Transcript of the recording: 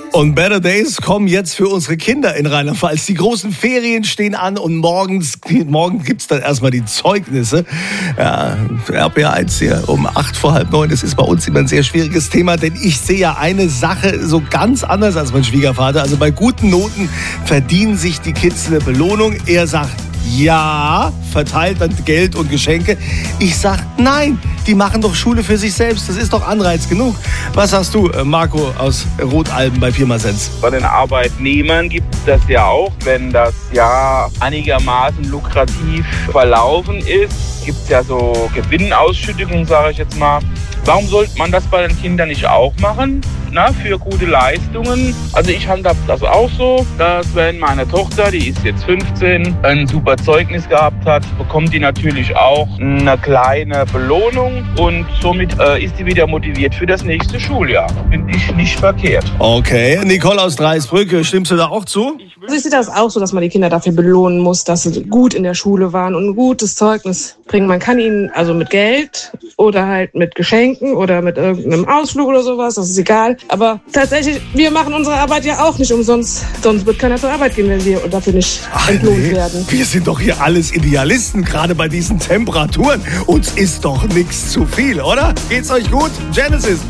Und Better Days kommen jetzt für unsere Kinder in Rheinland-Pfalz. Die großen Ferien stehen an und morgen gibt's dann erstmal die Zeugnisse. Ja, RBR1 hier um 8:45. Das ist bei uns immer ein sehr schwieriges Thema, denn ich sehe ja eine Sache so ganz anders als mein Schwiegervater. Also bei guten Noten verdienen sich die Kids eine Belohnung. Er sagt ja, verteilt dann Geld und Geschenke. Ich sag nein, die machen doch Schule für sich selbst. Das ist doch Anreiz genug. Was sagst du, Marco aus Rotalben bei Pirmasens? Bei den Arbeitnehmern gibt es das ja auch, wenn das Jahr einigermaßen lukrativ verlaufen ist. Gibt es ja so Gewinnausschüttungen, sage ich jetzt mal. Warum sollte man das bei den Kindern nicht auch machen? Für gute Leistungen. Also ich handhabe das auch so, dass wenn meine Tochter, die ist jetzt 15, ein super Zeugnis gehabt hat, bekommt die natürlich auch eine kleine Belohnung und somit ist sie wieder motiviert für das nächste Schuljahr. Finde ich nicht verkehrt. Okay, Nicole aus Dreisbrücke, stimmst du da auch zu? Also ich sehe das auch so, dass man die Kinder dafür belohnen muss, dass sie gut in der Schule waren und ein gutes Zeugnis bringen. Man kann ihnen also mit Geld oder halt mit Geschenken oder mit irgendeinem Ausflug oder sowas, das ist egal. Aber tatsächlich, wir machen unsere Arbeit ja auch nicht umsonst. Sonst wird keiner zur Arbeit gehen, wenn wir dafür nicht entlohnt werden. Wir sind doch hier alles Idealisten, gerade bei diesen Temperaturen. Uns ist doch nichts zu viel, oder? Geht's euch gut? Genesis.